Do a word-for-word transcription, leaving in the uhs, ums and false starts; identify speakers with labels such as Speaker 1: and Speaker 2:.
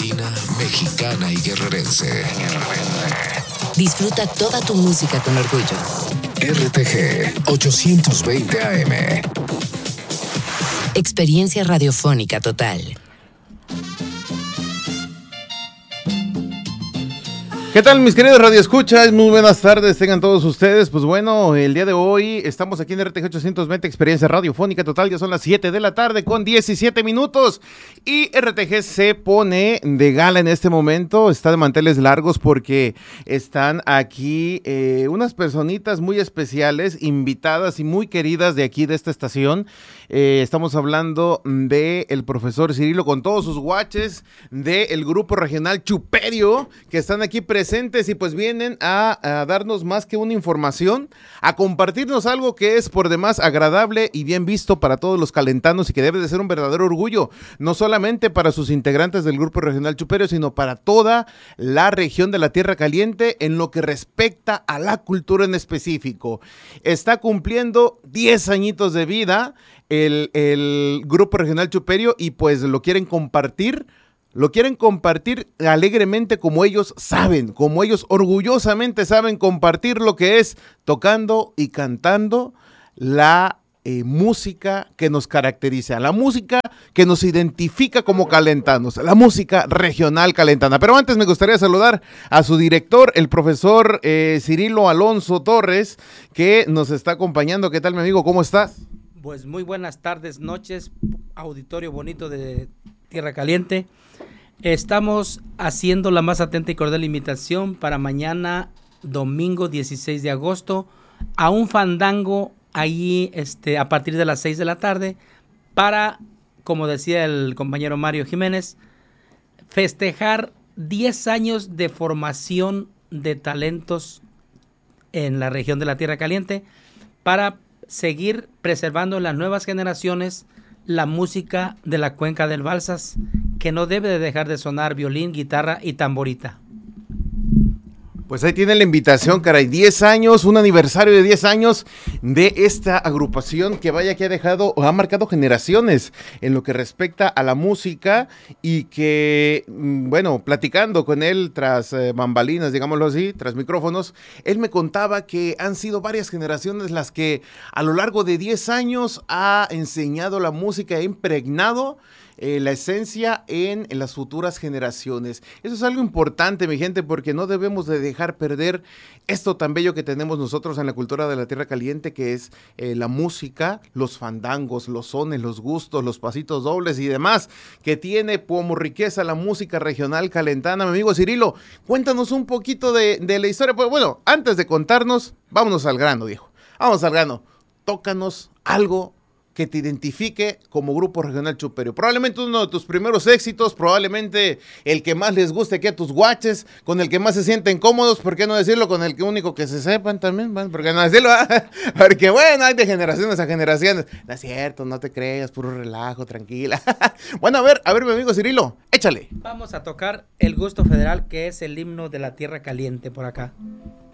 Speaker 1: latina, mexicana y guerrerense.
Speaker 2: Disfruta toda tu música con orgullo.
Speaker 1: R T G ochocientos veinte A M.
Speaker 2: Experiencia radiofónica total.
Speaker 3: ¿Qué tal, mis queridos radioescuchas? Muy buenas tardes, tengan todos ustedes. Pues bueno, el día de hoy estamos aquí en R T G ochocientos veinte, Experiencia Radiofónica Total. Ya son las siete de la tarde con diecisiete minutos. Y R T G se pone de gala en este momento. Está de manteles largos porque están aquí eh, unas personitas muy especiales, invitadas y muy queridas de aquí, de esta estación. Eh, estamos hablando del profesor Cirilo con todos sus guaches del grupo regional Chuperio, que están aquí presentes y pues vienen a, a darnos más que una información, a compartirnos algo que es por demás agradable y bien visto para todos los calentanos y que debe de ser un verdadero orgullo, no solamente para sus integrantes del grupo regional Chuperio, sino para toda la región de la Tierra Caliente en lo que respecta a la cultura en específico. Está cumpliendo diez añitos de vida el, el grupo regional Chuperio y pues lo quieren compartir. Lo quieren compartir alegremente como ellos saben, como ellos orgullosamente saben compartir lo que es tocando y cantando la eh, música que nos caracteriza, la música que nos identifica como calentanos, la música regional calentana. Pero antes me gustaría saludar a su director, el profesor eh, Cirilo Alonso Torres, que nos está acompañando. ¿Qué tal, mi amigo? ¿Cómo estás?
Speaker 4: Pues muy buenas tardes, noches, auditorio bonito de Tierra Caliente. Estamos haciendo la más atenta y cordial invitación para mañana, domingo dieciséis de agosto, a un fandango allí este, a partir de las seis de la tarde para, como decía el compañero Mario Jiménez, festejar diez años de formación de talentos en la región de la Tierra Caliente para seguir preservando en las nuevas generaciones la música de la cuenca del Balsas, que no debe de dejar de sonar violín, guitarra y tamborita.
Speaker 3: Pues ahí tiene la invitación, caray, diez años, un aniversario de diez años de esta agrupación que vaya que ha dejado, o ha marcado generaciones en lo que respecta a la música y que, bueno, platicando con él tras eh, bambalinas, digámoslo así, tras micrófonos, él me contaba que han sido varias generaciones las que a lo largo de diez años ha enseñado la música, ha impregnado Eh, la esencia en, en las futuras generaciones. Eso es algo importante, mi gente, porque no debemos de dejar perder esto tan bello que tenemos nosotros en la cultura de la Tierra Caliente, que es eh, la música, los fandangos, los sones, los gustos, los pasitos dobles y demás, que tiene como riqueza la música regional calentana. Mi amigo Cirilo, cuéntanos un poquito de, de la historia. Pues bueno, antes de contarnos, vámonos al grano, viejo. Vamos al grano. Tócanos algo que te identifique como grupo regional Chuperio. Probablemente uno de tus primeros éxitos, probablemente el que más les guste aquí a tus guaches, con el que más se sienten cómodos, ¿por qué no decirlo? Con el que único que se sepan también, ¿por qué no decirlo? Porque bueno, hay de generaciones a generaciones. No es cierto, no te creas, puro relajo, tranquila. Bueno, a ver, a ver, mi amigo Cirilo, échale.
Speaker 4: Vamos a tocar el Gusto Federal, que es el himno de la Tierra Caliente por acá.